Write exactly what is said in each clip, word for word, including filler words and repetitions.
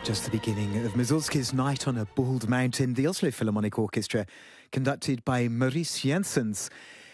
Just the beginning of Mussorgsky's Night on a Bald Mountain, the Oslo Philharmonic Orchestra, conducted by Maurice Janssens.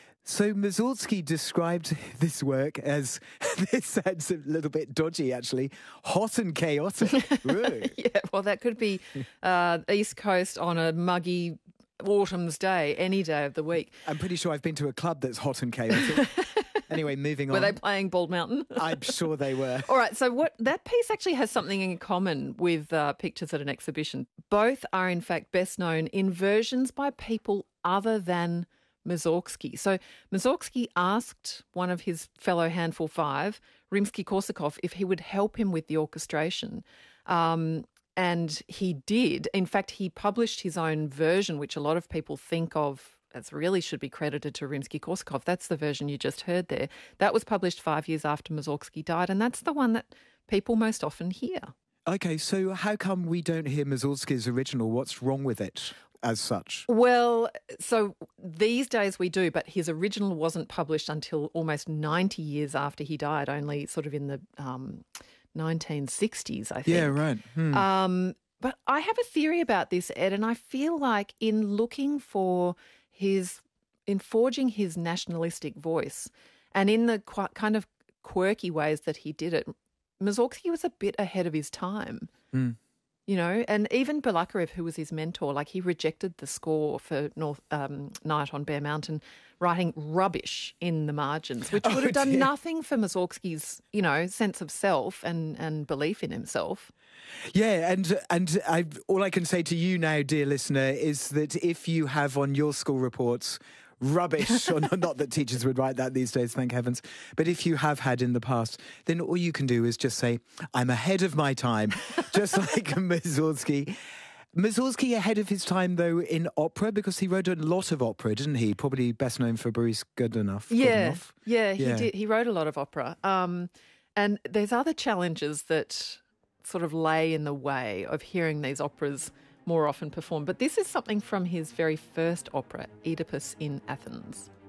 So Mussorgsky described this work as, this sounds a little bit dodgy actually, hot and chaotic. Yeah, well that could be uh, East Coast on a muggy autumn's day, any day of the week. I'm pretty sure I've been to a club that's hot and chaotic. Anyway, moving on. Were they playing Bald Mountain? I'm sure they were. All right, so what that piece actually has something in common with uh, Pictures at an Exhibition. Both are, in fact, best known in versions by people other than Mussorgsky. So Mussorgsky asked one of his fellow Handful Five, Rimsky-Korsakov, if he would help him with the orchestration. Um, and he did. In fact, he published his own version, which a lot of people think of as really should be credited to Rimsky-Korsakov. That's the version you just heard there. That was published five years after Mussorgsky died, and that's the one that people most often hear. Okay, so how come we don't hear Mussorgsky's original? What's wrong with it as such? Well, so these days we do, but his original wasn't published until almost ninety years after he died, only sort of in the um, nineteen sixties, I think. Yeah, right. Hmm. Um, but I have a theory about this, Ed, and I feel like in looking for his, in forging his nationalistic voice and in the qu- kind of quirky ways that he did it, Mussorgsky was a bit ahead of his time. Mm. You know, and even Balakirev, who was his mentor, like he rejected the score for North um, Night on Bear Mountain, writing rubbish in the margins, which would have Oh, done dear. nothing for Mussorgsky's, you know, sense of self and, and belief in himself. Yeah, and and I, all I can say to you now, dear listener, is that if you have on your school reports rubbish, or not, not that teachers would write that these days, thank heavens, but if you have had in the past, then all you can do is just say, I'm ahead of my time, just like Mussorgsky. Mussorgsky ahead of his time, though, in opera, because he wrote a lot of opera, didn't he? Probably best known for Boris Godunov. Yeah, Godunov. yeah, he Yeah. did. He wrote a lot of opera. Um, and there's other challenges that sort of lay in the way of hearing these operas more often performed. But this is something from his very first opera, Oedipus in Athens.